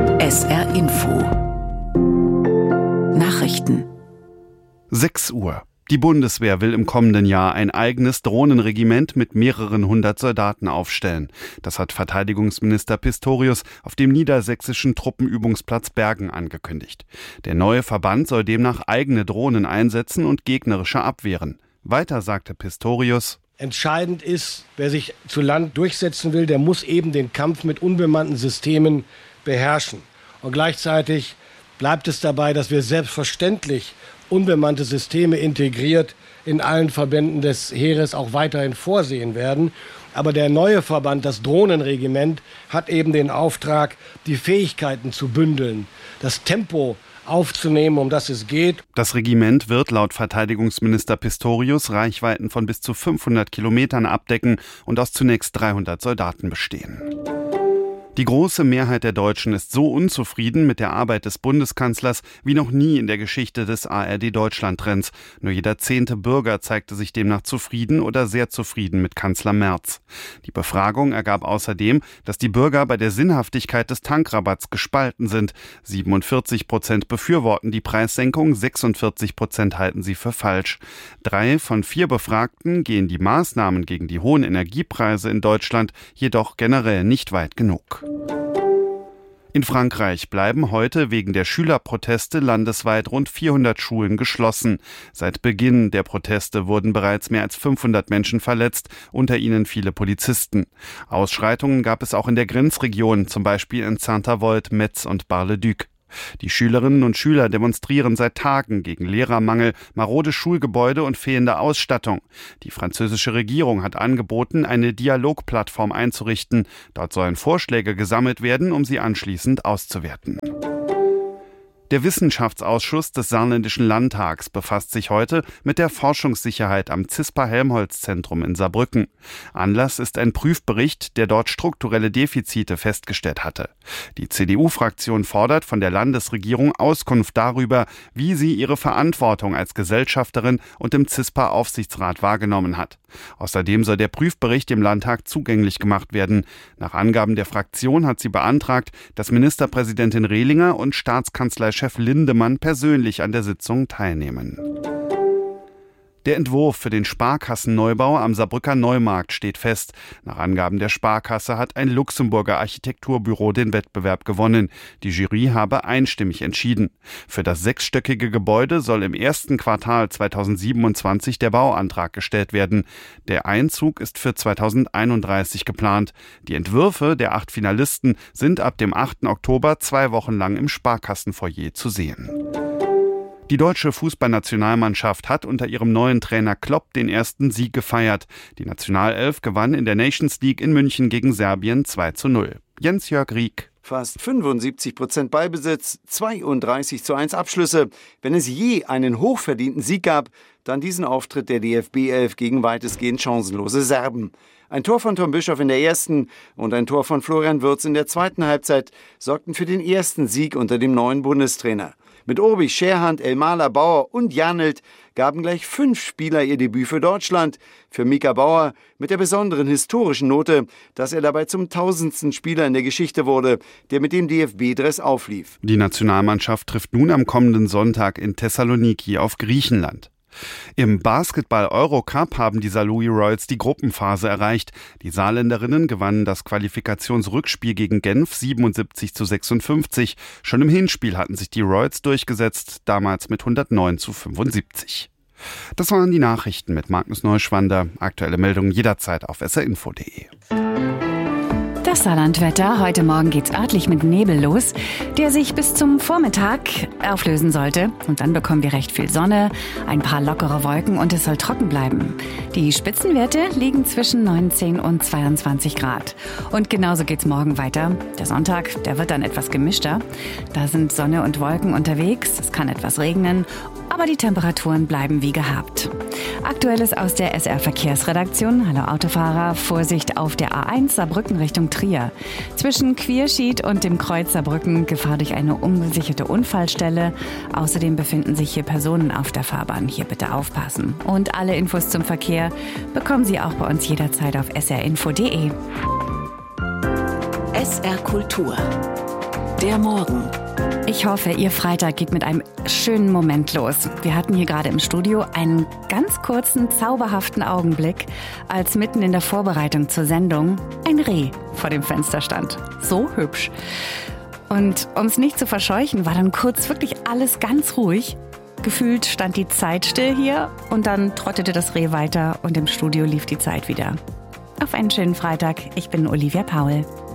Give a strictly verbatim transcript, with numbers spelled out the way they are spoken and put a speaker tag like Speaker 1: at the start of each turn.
Speaker 1: S R Info Nachrichten.
Speaker 2: sechs Uhr. Die Bundeswehr will im kommenden Jahr ein eigenes Drohnenregiment mit mehreren hundert Soldaten aufstellen. Das hat Verteidigungsminister Pistorius auf dem niedersächsischen Truppenübungsplatz Bergen angekündigt. Der neue Verband soll demnach eigene Drohnen einsetzen und gegnerische abwehren. Weiter sagte Pistorius:
Speaker 3: Entscheidend ist, wer sich zu Land durchsetzen will, der muss eben den Kampf mit unbemannten Systemen beherrschen. Und gleichzeitig bleibt es dabei, dass wir selbstverständlich unbemannte Systeme integriert in allen Verbänden des Heeres auch weiterhin vorsehen werden. Aber der neue Verband, das Drohnenregiment, hat eben den Auftrag, die Fähigkeiten zu bündeln, das Tempo aufzunehmen, um das es geht.
Speaker 2: Das Regiment wird laut Verteidigungsminister Pistorius Reichweiten von bis zu fünfhundert Kilometern abdecken und aus zunächst dreihundert Soldaten bestehen. Die große Mehrheit der Deutschen ist so unzufrieden mit der Arbeit des Bundeskanzlers wie noch nie in der Geschichte des A R D-Deutschland-Trends. Nur jeder zehnte Bürger zeigte sich demnach zufrieden oder sehr zufrieden mit Kanzler Merz. Die Befragung ergab außerdem, dass die Bürger bei der Sinnhaftigkeit des Tankrabatts gespalten sind. siebenundvierzig Prozent befürworten die Preissenkung, sechsundvierzig Prozent halten sie für falsch. Drei von vier Befragten gehen die Maßnahmen gegen die hohen Energiepreise in Deutschland jedoch generell nicht weit genug. In Frankreich bleiben heute wegen der Schülerproteste landesweit rund vierhundert Schulen geschlossen. Seit Beginn der Proteste wurden bereits mehr als fünfhundert Menschen verletzt, unter ihnen viele Polizisten. Ausschreitungen gab es auch in der Grenzregion, zum Beispiel in Saint-Avold, Metz und Bar-le-Duc. Die Schülerinnen und Schüler demonstrieren seit Tagen gegen Lehrermangel, marode Schulgebäude und fehlende Ausstattung. Die französische Regierung hat angeboten, eine Dialogplattform einzurichten. Dort sollen Vorschläge gesammelt werden, um sie anschließend auszuwerten. Der Wissenschaftsausschuss des Saarländischen Landtags befasst sich heute mit der Forschungssicherheit am CISPA-Helmholtz-Zentrum in Saarbrücken. Anlass ist ein Prüfbericht, der dort strukturelle Defizite festgestellt hatte. Die C D U-Fraktion fordert von der Landesregierung Auskunft darüber, wie sie ihre Verantwortung als Gesellschafterin und im CISPA-Aufsichtsrat wahrgenommen hat. Außerdem soll der Prüfbericht dem Landtag zugänglich gemacht werden. Nach Angaben der Fraktion hat sie beantragt, dass Ministerpräsidentin Rehlinger und Staatskanzleichef Lindemann persönlich an der Sitzung teilnehmen. Der Entwurf für den Sparkassenneubau am Saarbrücker Neumarkt steht fest. Nach Angaben der Sparkasse hat ein Luxemburger Architekturbüro den Wettbewerb gewonnen. Die Jury habe einstimmig entschieden. Für das sechsstöckige Gebäude soll im ersten Quartal zweitausendsiebenundzwanzig der Bauantrag gestellt werden. Der Einzug ist für zweitausendeinunddreißig geplant. Die Entwürfe der acht Finalisten sind ab dem achten Oktober zwei Wochen lang im Sparkassenfoyer zu sehen. Die deutsche Fußballnationalmannschaft hat unter ihrem neuen Trainer Klopp den ersten Sieg gefeiert. Die Nationalelf gewann in der Nations League in München gegen Serbien zwei zu null. Jens-Jörg Rieck.
Speaker 4: Fast fünfundsiebzig Prozent Ballbesitz, zweiunddreißig zu eins Abschlüsse. Wenn es je einen hochverdienten Sieg gab, dann diesen Auftritt der D F B elf gegen weitestgehend chancenlose Serben. Ein Tor von Tom Bischoff in der ersten und ein Tor von Florian Wirtz in der zweiten Halbzeit sorgten für den ersten Sieg unter dem neuen Bundestrainer. Mit Urbich, Scherhand, Elmaler, Bauer und Janelt gaben gleich fünf Spieler ihr Debüt für Deutschland. Für Mika Bauer mit der besonderen historischen Note, dass er dabei zum tausendsten Spieler in der Geschichte wurde, der mit dem D F B-Dress auflief.
Speaker 2: Die Nationalmannschaft trifft nun am kommenden Sonntag in Thessaloniki auf Griechenland. Im Basketball-Eurocup haben die Saarlouis Royals die Gruppenphase erreicht. Die Saarländerinnen gewannen das Qualifikationsrückspiel gegen Genf siebenundsiebzig zu sechsundfünfzig. Schon im Hinspiel hatten sich die Royals durchgesetzt, damals mit hundertneun zu fünfundsiebzig. Das waren die Nachrichten mit Magnus Neuschwander. Aktuelle Meldungen jederzeit auf s r info punkt d e.
Speaker 1: Das Saarlandwetter. Heute Morgen geht's örtlich mit Nebel los, der sich bis zum Vormittag auflösen sollte. Und dann bekommen wir recht viel Sonne, ein paar lockere Wolken und es soll trocken bleiben. Die Spitzenwerte liegen zwischen neunzehn und zweiundzwanzig Grad. Und genauso geht's morgen weiter. Der Sonntag, der wird dann etwas gemischter. Da sind Sonne und Wolken unterwegs, es kann etwas regnen, aber die Temperaturen bleiben wie gehabt. Aktuelles aus der S R-Verkehrsredaktion. Hallo Autofahrer, Vorsicht auf der A eins Saarbrücken Richtung Trier. Zwischen Quierschied und dem Kreuz Saarbrücken Gefahr durch eine ungesicherte Unfallstelle. Außerdem befinden sich hier Personen auf der Fahrbahn. Hier bitte aufpassen. Und alle Infos zum Verkehr bekommen Sie auch bei uns jederzeit auf s r info punkt d e.
Speaker 5: S R Kultur. Der Morgen.
Speaker 1: Ich hoffe, Ihr Freitag geht mit einem schönen Moment los. Wir hatten hier gerade im Studio einen ganz kurzen, zauberhaften Augenblick, als mitten in der Vorbereitung zur Sendung ein Reh vor dem Fenster stand. So hübsch. Und um es nicht zu verscheuchen, war dann kurz wirklich alles ganz ruhig. Gefühlt stand die Zeit still hier und dann trottete das Reh weiter und im Studio lief die Zeit wieder. Auf einen schönen Freitag. Ich bin Olivia Paul.